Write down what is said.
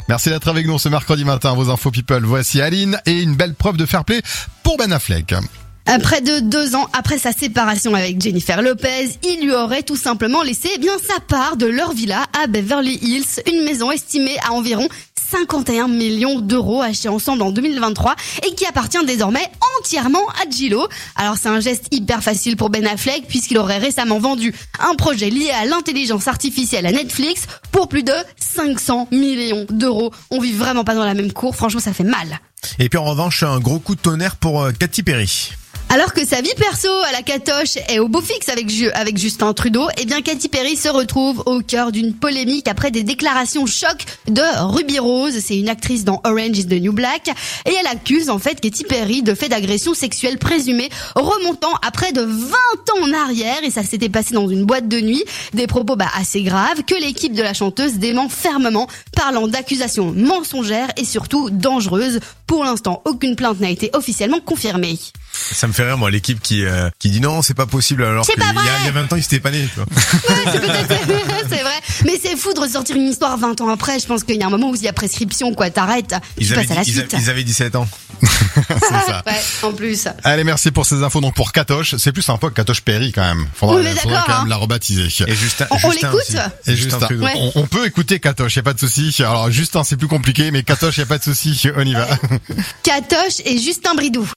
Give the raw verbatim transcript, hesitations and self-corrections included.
Merci d'être avec nous ce mercredi matin. Vos infos people, voici Aline et une belle preuve de fair play pour Ben Affleck. Près de deux ans après sa séparation avec Jennifer Lopez, il lui aurait tout simplement laissé eh bien sa part de leur villa à Beverly Hills, une maison estimée à environ cinquante et un millions d'euros achetés ensemble en deux mille vingt-trois et qui appartient désormais entièrement à J-Lo. Alors c'est un geste hyper facile pour Ben Affleck puisqu'il aurait récemment vendu un projet lié à l'intelligence artificielle à Netflix pour plus de cinq cents millions d'euros. On vit vraiment pas dans la même cour, franchement ça fait mal. Et puis en revanche, un gros coup de tonnerre pour euh, Katy Perry. Alors que sa vie perso à la catoche est au beau fixe avec, avec Justin Trudeau, eh bien Katy Perry se retrouve au cœur d'une polémique après des déclarations choc de Ruby Rose. C'est une actrice dans Orange is the New Black et elle accuse en fait Katy Perry de faits d'agression sexuelle présumée remontant à près de vingt ans en arrière et ça s'était passé dans une boîte de nuit. Des propos bah, assez graves que l'équipe de la chanteuse dément fermement, parlant d'accusations mensongères et surtout dangereuses. Pour l'instant, aucune plainte n'a été officiellement confirmée. Ça me fait rire, moi, l'équipe qui euh, qui dit non, c'est pas possible, alors qu'il y, il y a vingt ans, il s'était pas né, tu vois. Ouais, c'est peut-être, c'est vrai. Mais c'est fou de ressortir une histoire vingt ans après. Je pense qu'il y a un moment où il y a prescription, quoi. T'arrêtes, tu passes à la dit, suite. Ils, a, ils avaient dix-sept ans. C'est ça. Ouais, en plus. Allez, merci pour ces infos. Donc pour Katoche, c'est plus sympa que Katoche Perry quand même. Faudra, on est faudra quand hein. même la rebaptiser. Et Justin, on, Justin on l'écoute aussi. Et Justin, Justin, Justin. on, on peut écouter Katoche, y a pas de souci. Alors Justin, c'est plus compliqué, mais Katoche, y a pas de souci. On y va. Katoche et Justin Bridou.